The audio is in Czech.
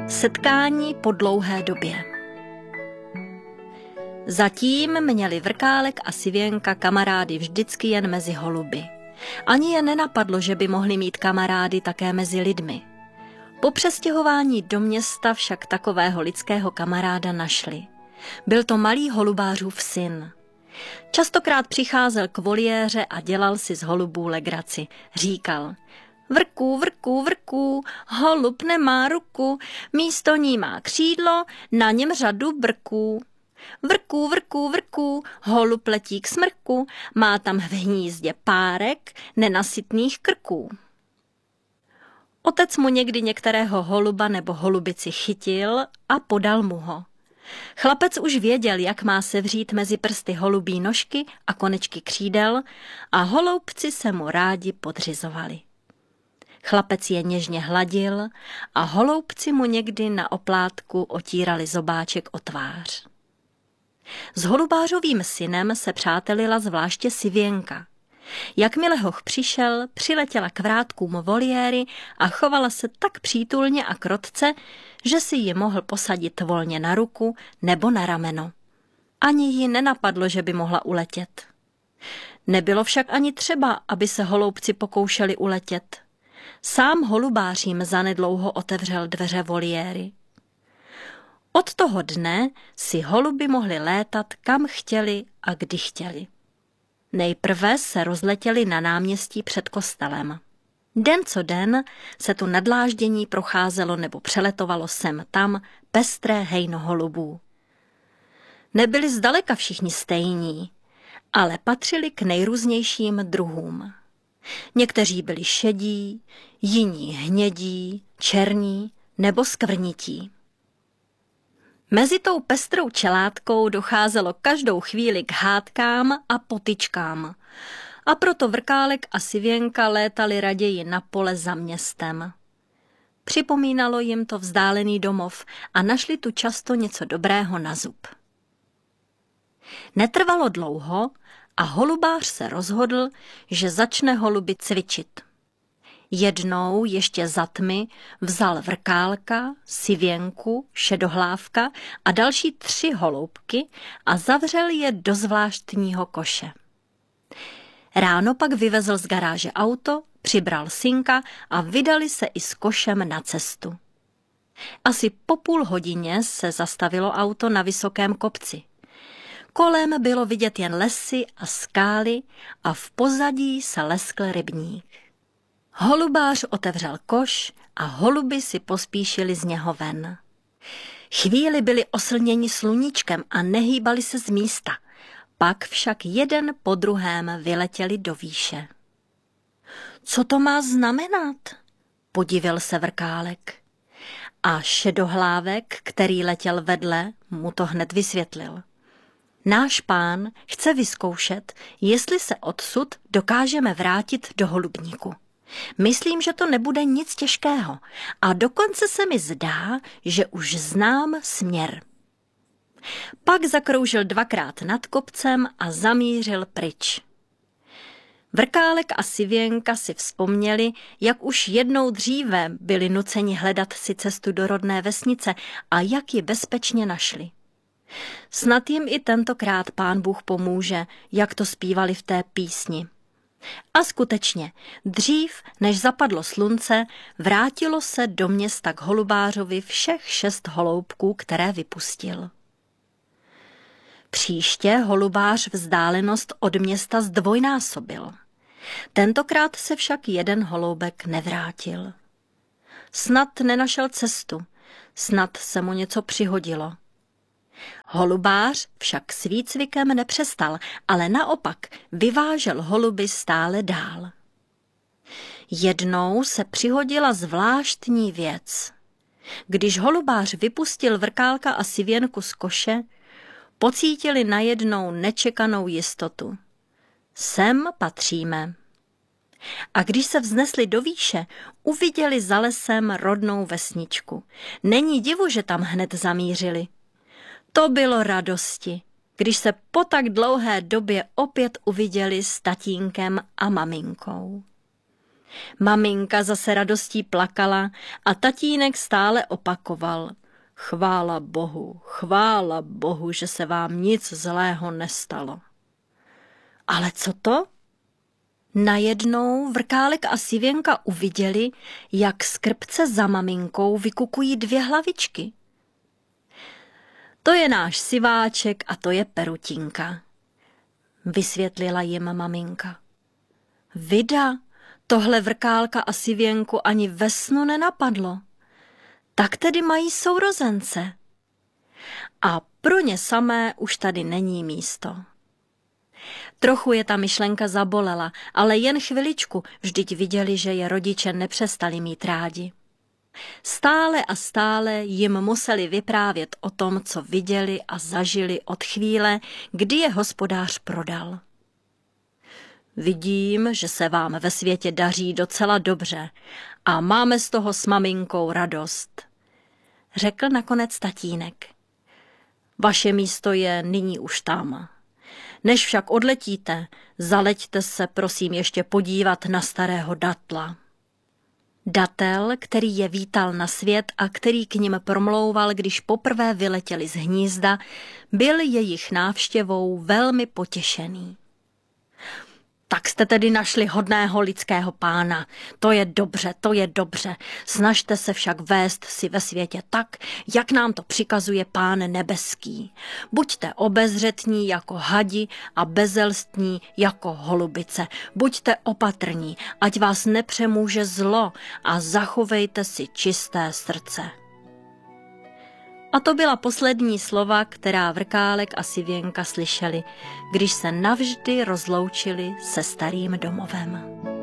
Setkání po dlouhé době. Zatím měli Vrkálek a Sivěnka kamarády vždycky jen mezi holuby. Ani je nenapadlo, že by mohli mít kamarády také mezi lidmi. Po přestěhování do města však takového lidského kamaráda našli. Byl to malý holubářův syn. Častokrát přicházel k voliéře a dělal si z holubů legraci. Říkal: vrků, vrků, vrků, holub nemá ruku, místo ní má křídlo, na něm řadu brků. Vrků, vrků, vrků, holub letí k smrku, má tam v hnízdě párek nenasytných krků. Otec mu někdy některého holuba nebo holubici chytil a podal mu ho. Chlapec už věděl, jak má sevřít mezi prsty holubí nožky a konečky křídel a holoubci se mu rádi podřizovali. Chlapec je něžně hladil a holoubci mu někdy na oplátku otírali zobáček o tvář. S holubářovým synem se přátelila zvláště Sivěnka. Jakmile hoch přišel, přiletěla k vrátkům voliéry a chovala se tak přítulně a krotce, že si ji mohl posadit volně na ruku nebo na rameno. Ani jí nenapadlo, že by mohla uletět. Nebylo však ani třeba, aby se holoubci pokoušeli uletět. Sám holubář jim zanedlouho otevřel dveře voliéry. Od toho dne si holuby mohli létat kam chtěli a kdy chtěli. Nejprve se rozletěli na náměstí před kostelem. Den co den se tu na dláždění procházelo nebo přeletovalo sem tam pestré hejno holubů. Nebyli zdaleka všichni stejní, ale patřili k nejrůznějším druhům. Někteří byli šedí, jiní hnědí, černí nebo skvrnití. Mezi tou pestrou čeládkou docházelo každou chvíli k hádkám a potyčkám. A proto Vrkálek a Sivěnka létali raději na pole za městem. Připomínalo jim to vzdálený domov a našli tu často něco dobrého na zub. Netrvalo dlouho a holubář se rozhodl, že začne holuby cvičit. Jednou ještě za tmy vzal Vrkálka, Sivěnku, Šedohlávka a další 3 holoubky a zavřel je do zvláštního koše. Ráno pak vyvezl z garáže auto, přibral synka a vydali se i s košem na cestu. Asi po půl hodině se zastavilo auto na vysokém kopci. Kolem bylo vidět jen lesy a skály a v pozadí se leskl rybník. Holubář otevřel koš a holuby si pospíšili z něho ven. Chvíli byli oslněni sluníčkem a nehýbali se z místa. Pak však jeden po druhém vyletěli do výše. Co to má znamenat? Podivil se Vrkálek. A Šedohlávek, který letěl vedle, mu to hned vysvětlil. Náš pán chce vyzkoušet, jestli se odsud dokážeme vrátit do holubníku. Myslím, že to nebude nic těžkého a dokonce se mi zdá, že už znám směr. Pak zakroužil 2krát nad kopcem a zamířil pryč. Vrkálek a Sivěnka si vzpomněli, jak už jednou dříve byli nuceni hledat si cestu do rodné vesnice a jak ji bezpečně našli. Snad jim i tentokrát Pán Bůh pomůže, jak to zpívali v té písni. A skutečně, dřív, než zapadlo slunce, vrátilo se do města k holubářovi všech 6 holoubků, které vypustil. Příště holubář vzdálenost od města zdvojnásobil. Tentokrát se však jeden holoubek nevrátil. Snad nenašel cestu, snad se mu něco přihodilo. Holubář však s výcvikem nepřestal, ale naopak vyvážel holuby stále dál. Jednou se přihodila zvláštní věc. Když holubář vypustil Vrkálka a Sivěnku z koše, pocítili najednou nečekanou jistotu. Sem patříme. A když se vznesli do výše, uviděli za lesem rodnou vesničku. Není divu, že tam hned zamířili. To bylo radosti, když se po tak dlouhé době opět uviděli s tatínkem a maminkou. Maminka zase radostí plakala a tatínek stále opakoval: chvála Bohu, že se vám nic zlého nestalo. Ale co to? Najednou Vrkálek a Sivěnka uviděli, jak z krpce za maminkou vykukují 2 hlavičky. To je náš Siváček a to je Perutinka, vysvětlila jim maminka. Vida, tohle Vrkálka a Sivěnku ani ve snu nenapadlo. Tak tedy mají sourozence. A pro ně samé už tady není místo. Trochu je ta myšlenka zabolela, ale jen chviličku, vždyť viděli, že je rodiče nepřestali mít rádi. Stále a stále jim museli vyprávět o tom, co viděli a zažili od chvíle, kdy je hospodář prodal. Vidím, že se vám ve světě daří docela dobře a máme z toho s maminkou radost, řekl nakonec tatínek. Vaše místo je nyní už tam. Než však odletíte, zaleďte se prosím ještě podívat na starého Datla. Datel, který je vítal na svět a který k nim promlouval, když poprvé vyletěli z hnízda, byl jejich návštěvou velmi potěšený. Tak jste tedy našli hodného lidského pána. To je dobře. Snažte se však vést si ve světě tak, jak nám to přikazuje Pán nebeský. Buďte obezřetní jako hadi a bezelstní jako holubice. Buďte opatrní, ať vás nepřemůže zlo a zachovejte si čisté srdce. A to byla poslední slova, která Vrkálek a Sivěnka slyšeli, když se navždy rozloučili se starým domovem.